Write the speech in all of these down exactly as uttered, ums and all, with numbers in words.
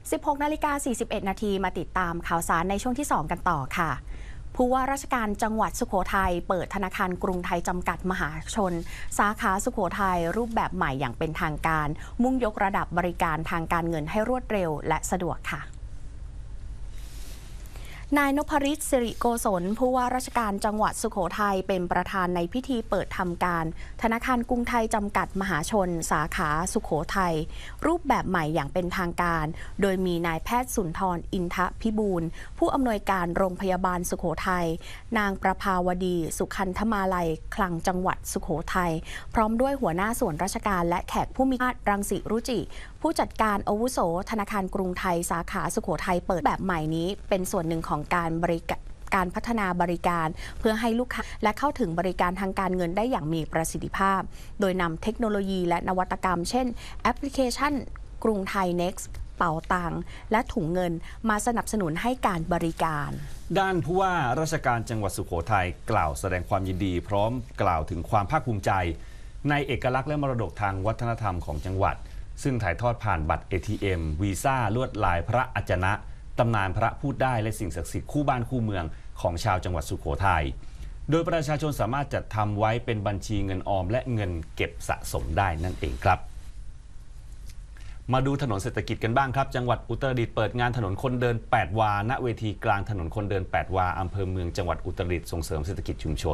สิบหกนาฬิกาสี่สิบเอ็ดนาทีมาติดตามข่าวสารในช่วงที่สองกันต่อค่ะผู้ว่าราชการจังหวัดสุโขทัยเปิดธนาคารกรุงไทยจำกัดมหาชนสาขาสุโขทัยรูปแบบใหม่อย่างเป็นทางการมุ่งยกระดับบริการทางการเงินให้รวดเร็วและสะดวกค่ะนายนพฤทธิ์สิริโกศลผู้ว่าราชการจังหวัดสุโขทัยเป็นประธานในพิธีเปิดทำการธนาคารกรุงไทยจำกัดมหาชนสาขาสุโขทัยรูปแบบใหม่อย่างเป็นทางการโดยมีนายแพทย์สุนทรอินทพิบูลผู้อำนวยการโรงพยาบาลสุโขทัยนางประภาวดีสุขันธมาลัยคลังจังหวัดสุโขทัยพร้อมด้วยหัวหน้าส่วนราชการและแขกผู้มีเกียรติรังสิรุจิผู้จัดการอาวุโสธนาคารกรุงไทยสาขาสุโขทัยเปิดแบบใหม่นี้เป็นส่วนหนึ่งของการบริการการพัฒนาบริการเพื่อให้ลูกค้าและเข้าถึงบริการทางการเงินได้อย่างมีประสิทธิภาพโดยนำเทคโนโลยีและนวัตกรรมเช่นแอปพลิเคชันกรุงไทย Next เป๋าตังและถุงเงินมาสนับสนุนให้การบริการด้านผู้ว่าราชการจังหวัดสุโขทัยกล่าวแสดงความยินดีพร้อมกล่าวถึงความภาคภูมิใจในเอกลักษณ์และมรดกทางวัฒนธรรมของจังหวัดซึ่งถ่ายทอดผ่านบัตร เอ ที เอ็ม วีซ่าลวดลายพระอัจฉนะตำนานพระพูดได้และสิ่งศักดิ์สิทธิ์คู่บ้านคู่เมืองของชาวจังหวัดสุโขทัยโดยประชาชนสามารถจัดทำไว้เป็นบัญชีเงินออมและเงินเก็บสะสมได้นั่นเองครับมาดูถนนเศรษฐกิจกันบ้างครับจังหวัดอุตรดิตถ์เปิดงานถนนคนเดินแปดวาณเวทีกลางถนนคนเดินแปดวาอำเภอเมืองจังหวัดอุตรดิตถ์ส่งเสริมเศรษฐกิจชุมชน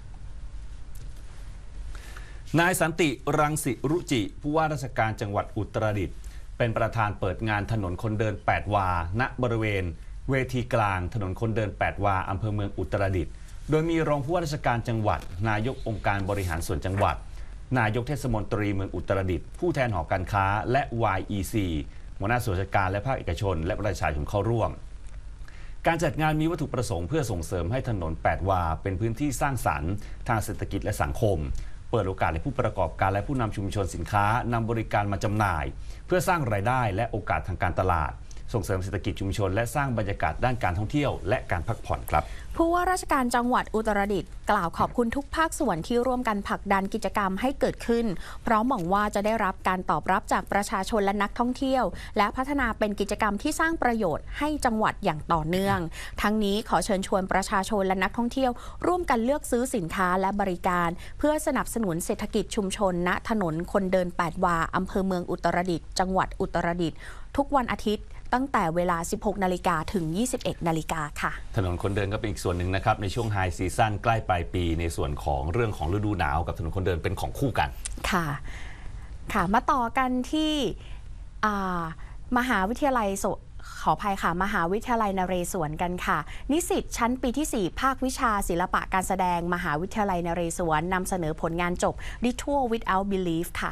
นายสันติรังสิรุจิผู้ว่าราชการจังหวัดอุตรดิตถ์เป็นประธานเปิดงานถนนคนเดินแปดวาณบริเวณเวทีกลางถนนคนเดินแปดวาอำเภอเมืองอุตรดิตถ์โดยมีรองผู้ว่าราชการจังหวัดนายกองค์การบริหารส่วนจังหวัดนายกเทศมนตรีเมืองอุตรดิตถ์ผู้แทนหอการค้าและ วาย อี ซี หัวหน้าส่วนราชการและภาคเอกชนและประชาชนเข้าร่วมการจัดงานมีวัตถุประสงค์เพื่อส่งเสริมให้ถนนแปดวาเป็นพื้นที่สร้างสรรค์ทางเศรษฐกิจและสังคมเปิดโอกาสให้ผู้ประกอบการและผู้นำชุมชนสินค้านำบริการมาจำหน่ายเพื่อสร้างรายได้และโอกาสทางการตลาดส่งเสริมเศรษฐกิจชุมชนและสร้างบรรยากาศด้านการท่องเที่ยวและการพักผ่อนครับผู้ว่าราชการจังหวัดอุตรดิตถ์กล่าวขอบคุณทุกภาคส่วนที่ร่วมกันผลักดันกิจกรรมให้เกิดขึ้นเพราะหวังว่าจะได้รับการตอบรับจากประชาชนและนักท่องเที่ยวและพัฒนาเป็นกิจกรรมที่สร้างประโยชน์ให้จังหวัดอย่างต่อเนื่องทั้งนี้ขอเชิญชวนประชาชนและนักท่องเที่ยวร่วมกันเลือกซื้อสินค้าและบริการเพื่อสนับสนุนเศรษฐกิจชุมชนณถนนคนเดินแปดวาอำเภอเมืองอุตรดิตถ์จังหวัดอุตรดิตถ์ทุกวันอาทิตย์ตั้งแต่เวลา สิบหกนาฬิกา ถึง ยี่สิบเอ็ดนาฬิกาค่ะถนนคนเดินก็เป็นอีกส่วนหนึ่งนะครับในช่วงไฮซีซั่นใกล้ปลายปีในส่วนของเรื่องของฤดูหนาวกับถนนคนเดินเป็นของคู่กันค่ะค่ะมาต่อกันที่มหาวิทยาลัยขออภัยค่ะมหาวิทยาลัยนเรศวรกันค่ะนิสิตชั้นปีที่สี่ภาควิชาศิลปะการแสดงมหาวิทยาลัยนเรศวรนำเสนอผลงานจบ Ritual Without Belief ค่ะ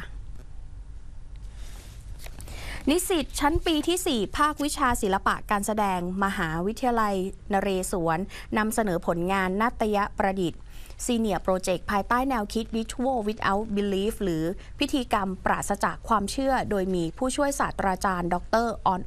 นิสิตชั้นปีที่สี่ภาควิชาศิลปะการแสดงมหาวิทยาลัยนเรศวรนำเสนอผลงานนาฏยประดิษฐ์ซีเนียร์โปรเจกต์ภายใต้แนวคิด Ritual Without Belief หรือพิธีกรรมปราศจากความเชื่อโดยมีผู้ช่วยศาสตราจารย์ดรออน